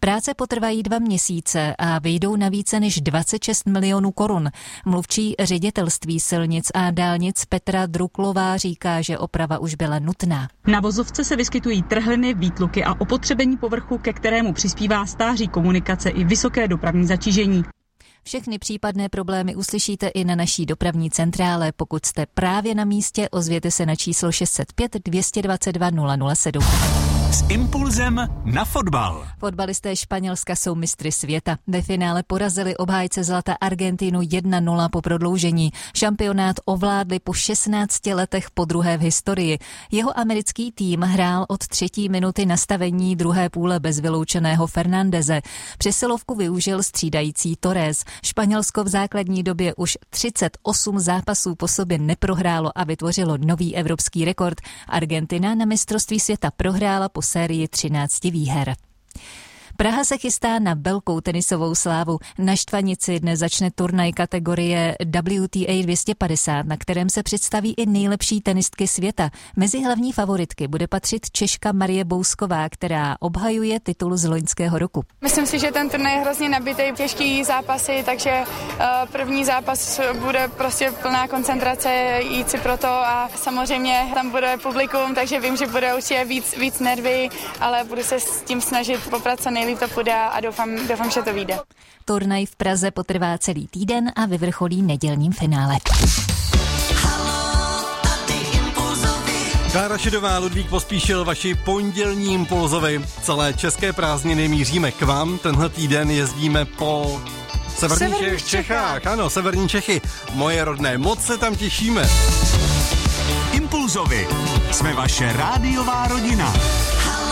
Práce potrvají 2 měsíce a vyjdou na více než 26 milionů korun. Mluvčí ředitelství silnic a dálnic Petra Druklová říká, že oprava už byla nutná. Na vozovce se vyskytují trhliny, výtluky a opotřebení povrchu, ke kterému přispívá stáří komunikace i vysoké dopravní zatížení. Všechny případné problémy uslyšíte i na naší dopravní centrále. Pokud jste právě na místě, ozvěte se na číslo 605 222 007. S impulzem na fotbal. Fotbalisté Španělska jsou mistry světa. Ve finále porazili obhájce zlata Argentinu 1-0 po prodloužení. Šampionát ovládli po 16 letech podruhé v historii. Jeho americký tým hrál od 3. minuty nastavení druhé půle bez vyloučeného Fernandeze. Přesilovku využil střídající Torres. Španělsko v základní době už 38 zápasů po sobě neprohrálo a vytvořilo nový evropský rekord. Argentina na mistrovství světa prohrála po sérii 13 výher. Praha se chystá na velkou tenisovou slávu. Na Štvanici dnes začne turnaj kategorie WTA 250, na kterém se představí i nejlepší tenistky světa. Mezi hlavní favoritky bude patřit Češka Marie Bousková, která obhajuje titul z loňského roku. Myslím si, že ten turnaj je hrozně nabitý, těžký zápasy, takže první zápas bude prostě plná koncentrace, jít si pro to a samozřejmě tam bude publikum, takže vím, že bude určitě víc nervy, ale budu se s tím snažit poprat co nejlíp to půjde a doufám, že to vyjde. Turnaj v Praze potrvá celý týden a vyvrcholí nedělním finále. Klára Šedová, Ludvík Pospíšil, vaši pondělní impulzovi. Celé české prázdniny míříme k vám. Tenhle týden jezdíme po severních Čechách. Ano, severní Čechy. Moje rodné, moc se tam těšíme. Impulzovi. Jsme vaše rádiová rodina.